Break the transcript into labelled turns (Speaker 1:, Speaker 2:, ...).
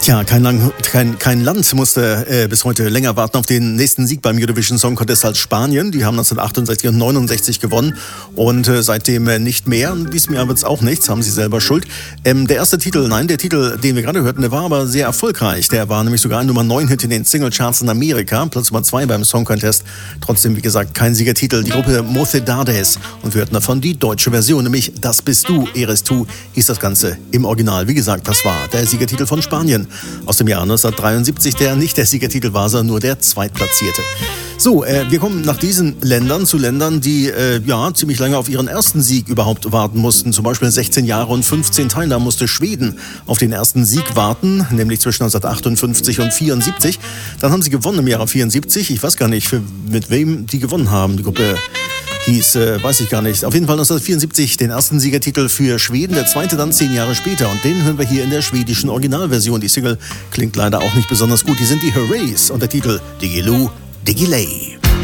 Speaker 1: Tja, kein Land musste bis heute länger warten auf den nächsten Sieg beim Eurovision Song Contest als Spanien. Die haben 1968 und 69 gewonnen und seitdem nicht mehr. Diesmal wird es auch nichts, haben sie selber schuld. Der Titel, den wir gerade hörten, der war aber sehr erfolgreich. Der war nämlich sogar ein Nummer 9 Hit in den Singlecharts in Amerika, Platz Nummer 2 beim Song Contest. Trotzdem, wie gesagt, kein Siegertitel. Die Gruppe Mocedades, und wir hörten davon die deutsche Version, nämlich Das bist du, Eres tu, hieß das Ganze im Original. Wie gesagt, das war der Siegertitel von Spanien aus dem Jahr 1973, der nicht der Siegertitel war, sondern nur der Zweitplatzierte. So, wir kommen nach diesen Ländern zu Ländern, die ziemlich lange auf ihren ersten Sieg überhaupt warten mussten. Zum Beispiel 16 Jahre und 15 Teilnahmen musste Schweden auf den ersten Sieg warten, nämlich zwischen 1958 und 74. Dann haben sie gewonnen im Jahre 74. Ich weiß gar nicht, mit wem die gewonnen haben. Die Gruppe hieß, weiß ich gar nicht. Auf jeden Fall 1974 den ersten Siegertitel für Schweden, der zweite dann 10 Jahre später. Und den hören wir hier in der schwedischen Originalversion. Die Single klingt leider auch nicht besonders gut. Die sind die Hurrays und der Titel Diggiloo Diggiley.